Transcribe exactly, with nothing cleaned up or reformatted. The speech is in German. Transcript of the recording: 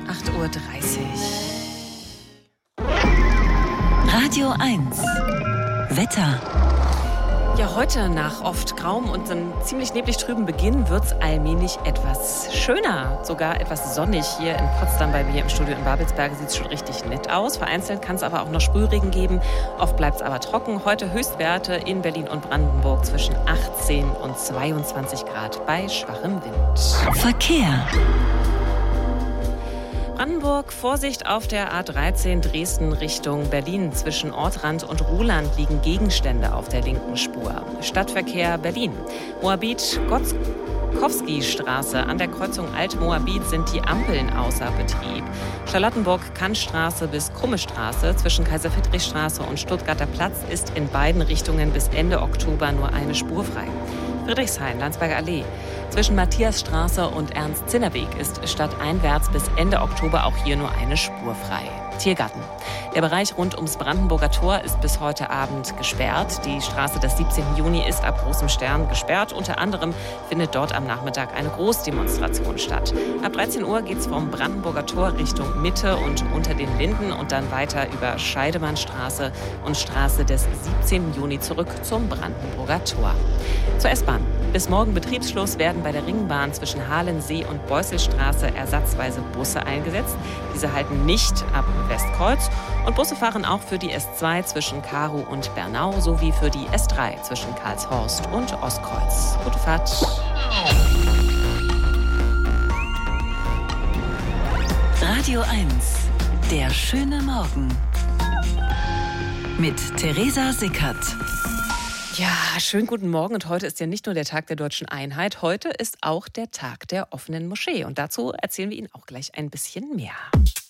acht Uhr dreißig. Radio eins. Wetter. Ja, heute nach oft grauem und einem ziemlich neblig trüben Beginn wird es allmählich etwas schöner, sogar etwas sonnig. Hier in Potsdam bei mir im Studio in Babelsberg sieht es schon richtig nett aus. Vereinzelt kann es aber auch noch Sprühregen geben. Oft bleibt es aber trocken. Heute Höchstwerte in Berlin und Brandenburg zwischen achtzehn und zweiundzwanzig Grad bei schwachem Wind. Verkehr. Brandenburg, Vorsicht auf der A dreizehn Dresden Richtung Berlin. Zwischen Ortrand und Ruhland liegen Gegenstände auf der linken Spur. Stadtverkehr Berlin. Moabit, Gotzkowski-Straße. An der Kreuzung Alt-Moabit sind die Ampeln außer Betrieb. Charlottenburg-Kantstraße bis Krumme-Straße. Zwischen Kaiser-Friedrich-Straße und Stuttgarter Platz ist in beiden Richtungen bis Ende Oktober nur eine Spur frei. Friedrichshain, Landsberger Allee. Zwischen Matthiasstraße und Ernst-Zinner-Weg ist stadteinwärts bis Ende Oktober auch hier nur eine Spur frei. Tiergarten. Der Bereich rund ums Brandenburger Tor ist bis heute Abend gesperrt. Die Straße des siebzehnten Juni ist ab Großem Stern gesperrt. Unter anderem findet dort am Nachmittag eine Großdemonstration statt. Ab dreizehn Uhr geht es vom Brandenburger Tor Richtung Mitte und unter den Linden und dann weiter über Scheidemannstraße und Straße des siebzehnten Juni zurück zum Brandenburger Tor. Zur S-Bahn. Bis morgen Betriebsschluss werden bei der Ringbahn zwischen Halensee und Beusselstraße ersatzweise Busse eingesetzt. Diese halten nicht ab Westkreuz. Und Busse fahren auch für die S zwei zwischen Karow und Bernau sowie für die S drei zwischen Karlshorst und Ostkreuz. Gute Fahrt. Radio eins. Der schöne Morgen. Mit Theresa Sickert. Ja, schönen guten Morgen. Und heute ist ja nicht nur der Tag der Deutschen Einheit, heute ist auch der Tag der offenen Moschee. Und dazu erzählen wir Ihnen auch gleich ein bisschen mehr.